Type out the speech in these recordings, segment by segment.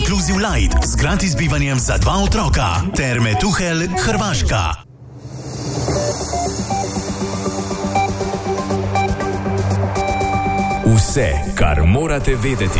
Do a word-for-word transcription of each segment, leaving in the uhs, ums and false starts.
Inclusive Light z gratis bivanjem za dva otroka. Terme Tuhelj, Hrvaška. Vse, kar morate vedeti.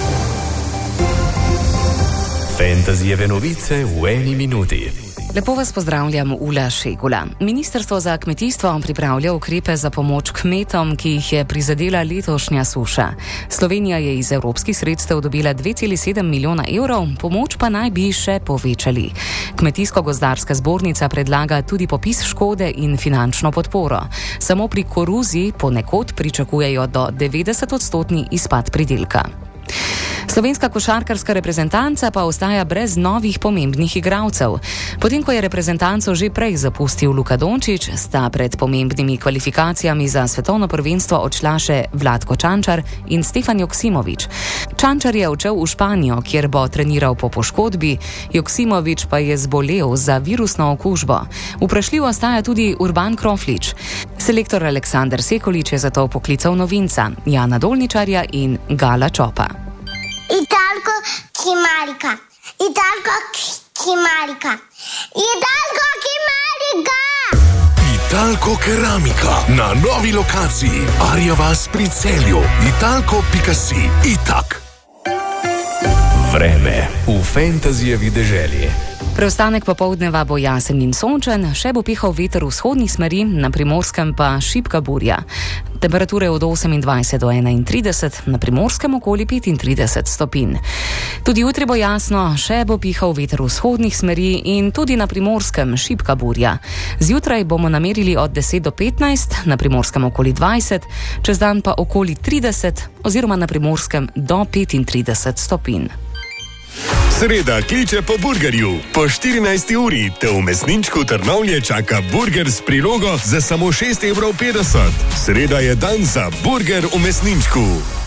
Fantasyjeve novice v eni minuti. Lepo vas pozdravljam, Ula Šegula. Ministrstvo za kmetijstvo pripravlja ukrepe za pomoč kmetom, ki jih je prizadela letošnja suša. Slovenija je iz evropskih sredstev dobila dve celi sedem milijona evrov, pomoč pa naj bi še povečali. Kmetijsko-gozdarska zbornica predlaga tudi popis škode in finančno podporo. Samo pri koruzi ponekod pričakujejo do devetdeset odstotni izpad pridelka. Slovenska košarkarska reprezentanca pa ostaja brez novih pomembnih igralcev. Potem, ko je reprezentanco že prej zapustil Luka Dončić, sta pred pomembnimi kvalifikacijami za svetovno prvenstvo odšla še Vlatko Čančar in Stefan Joksimović. Čančar je odšel v Španijo, kjer bo treniral po poškodbi, Joksimović pa je zbolel za virusno okužbo. Vprašljiv ostaja tudi Urban Kroflič. Selektor Aleksandar Sekulić je zato poklical novinca Jana Dolničarja in Gala Čopa. Italko Kimarika, Italko Kimarika, Italko Kimarika! Italko Keramika na novi lokaciji Arjavas pri Celju. Italko pika si. Itak. Vreme v fantasyjevi deželi. Preostanek popoldneva bo jasen in sončen, še bo pihal veter vzhodnih smeri, na Primorskem pa šibka burja. Temperature od osemindvajset do enaintrideset, na Primorskem okoli petintrideset stopinj. Tudi jutri bo jasno, še bo pihal veter vzhodnih smeri in tudi na Primorskem šibka burja. Zjutraj bomo namerili od deset do petnajst, na Primorskem okoli dvajset, čez dan pa okoli trideset oziroma na Primorskem do petintrideset stopinj. Sreda kliče po burgerju. Po štirinajsti uri te v mesničku Trnovlje čaka burger s prilogo za samo šest evrov petdeset. Sreda je dan za burger v mesničku.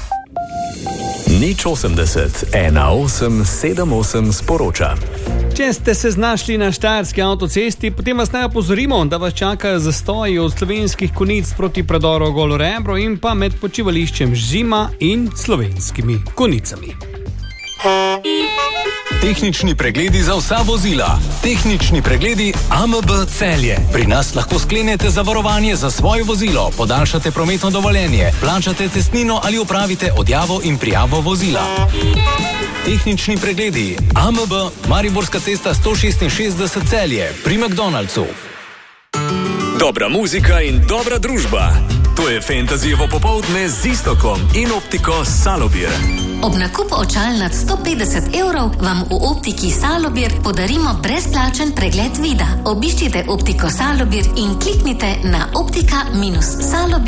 Nič osemdeset, ena osem sedem osem sporoča. Če ste se znašli na štajerski avtocesti, potem vas naj opozorimo, da vas čakajo zastoji od Slovenskih Konjic proti predoru Golo Rebro in pa med počivališčem Žima in Slovenskimi Konjicami. Tehnični pregledi za vsa vozila. Tehnični pregledi A M B Celje. Pri nas lahko sklenete zavarovanje za svoje vozilo, podaljšate prometno dovoljenje, plačate cestnino ali opravite odjavo in prijavo vozila. Tehnični pregledi A M B Mariborska cesta sto šestinšestdeset Celje pri McDonald'su. Dobra muzika in dobra družba. To je fantasyjevo popoldne z Istokom in optiko Salobir. Ob nakupu očal nad sto petdeset evrov vam v optiki Salobir podarimo brezplačen pregled vida. Obiščite optiko Salobir in kliknite na optika salobir pika si.